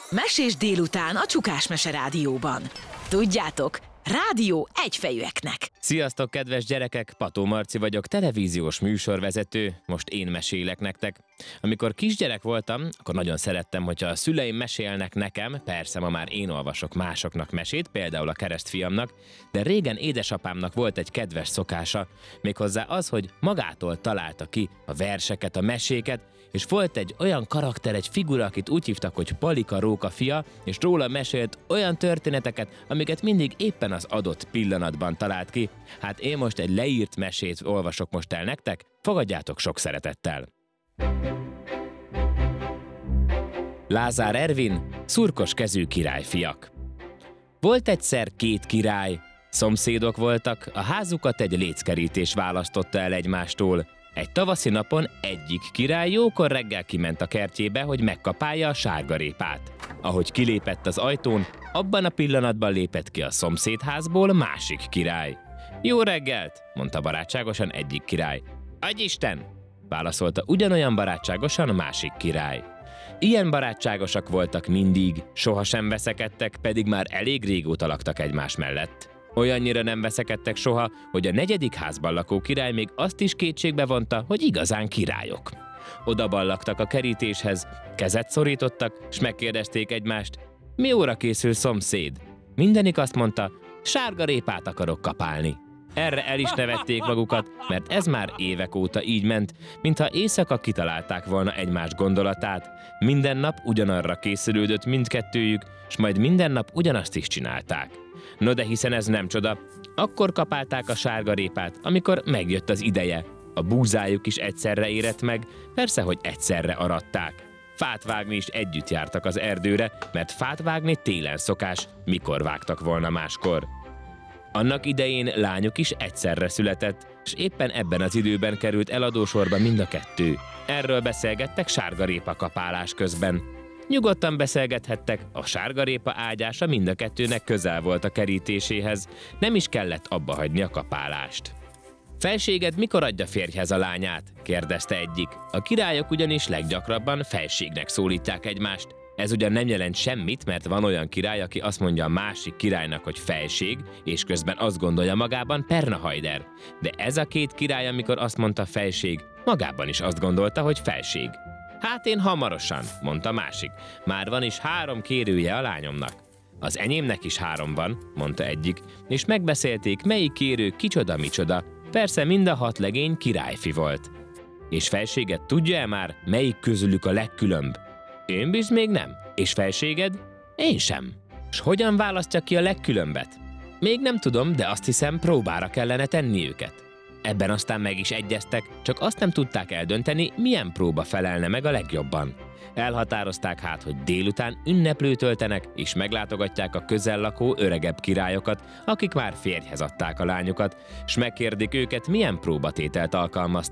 Mesés délután a Csukás Mese Rádióban. Tudjátok, rádió egyfejűeknek. Sziasztok, kedves gyerekek! Pató Marci vagyok, televíziós műsorvezető. Most én mesélek nektek. Amikor kisgyerek voltam, akkor nagyon szerettem, hogyha a szüleim mesélnek nekem, persze ma már én olvasok másoknak mesét, például a keresztfiamnak, de régen édesapámnak volt egy kedves szokása, méghozzá az, hogy magától találta ki a verseket, a meséket, és volt egy olyan karakter, egy figura, akit úgy hívtak, hogy Palika Róka fia, és róla mesélt olyan történeteket, amiket mindig éppen az adott pillanatban talált ki. Hát én most egy leírt mesét olvasok most el nektek, fogadjátok sok szeretettel. Lázár Ervin, szurkos kezű királyfiak. Volt egyszer két király, szomszédok voltak, a házukat egy léckerítés választotta el egymástól. Egy tavaszi napon egyik király jókor reggel kiment a kertjébe, hogy megkapálja a sárgarépát. Ahogy kilépett az ajtón, abban a pillanatban lépett ki a szomszédházból másik király. Jó reggelt, mondta barátságosan egyik király. Adj Isten, válaszolta ugyanolyan barátságosan a másik király. Ilyen barátságosak voltak mindig, sohasem veszekedtek, pedig már elég régóta laktak egymás mellett. Olyannyira nem veszekedtek soha, hogy a negyedik házban lakó király még azt is kétségbe vonta, hogy igazán királyok. Oda ballagtak a kerítéshez, kezet szorítottak, s megkérdezték egymást, mi óra készül, szomszéd? Mindenik azt mondta, sárgarépát akarok kapálni. Erre el is nevették magukat, mert ez már évek óta így ment, mintha éjszaka kitalálták volna egymás gondolatát. Minden nap ugyanarra készülődött mindkettőjük, s majd minden nap ugyanazt is csinálták. No de hiszen ez nem csoda, akkor kapálták a sárgarépát, amikor megjött az ideje. A búzájuk is egyszerre érett meg, persze, hogy egyszerre aratták. Fát vágni is együtt jártak az erdőre, mert fát vágni télen szokás, mikor vágtak volna máskor. Annak idején lányuk is egyszerre született, és éppen ebben az időben került eladósorba mind a kettő. Erről beszélgettek sárgarépa kapálás közben. Nyugodtan beszélgethettek, a sárgarépa ágyása mind a kettőnek közel volt a kerítéséhez, nem is kellett abba hagyni a kapálást. Felséged mikor adja férjhez a lányát? Kérdezte egyik. A királyok ugyanis leggyakrabban felségnek szólítják egymást. Ez ugyan nem jelent semmit, mert van olyan király, aki azt mondja a másik királynak, hogy felség, és közben azt gondolja magában Pernahajder. De ez a két király, amikor azt mondta felség, magában is azt gondolta, hogy felség. Hát én hamarosan, mondta másik. Már van is 3 kérője a lányomnak. Az enyémnek is 3 van, mondta egyik, és megbeszélték, melyik kérő kicsoda-micsoda. Persze mind a 6 legény királyfi volt. És felséget tudja-e már, melyik közülük a legkülönbb? Én biz még nem. És felséged? Én sem. S hogyan választja ki a legkülönbet? Még nem tudom, de azt hiszem, próbára kellene tenni őket. Ebben aztán meg is egyeztek, csak azt nem tudták eldönteni, milyen próba felelne meg a legjobban. Elhatározták hát, hogy délután ünneplőt töltenek, és meglátogatják a közel lakó öregebb királyokat, akik már férjhez adták a lányukat, s megkérdik őket, milyen próbatételt alkalmaztak.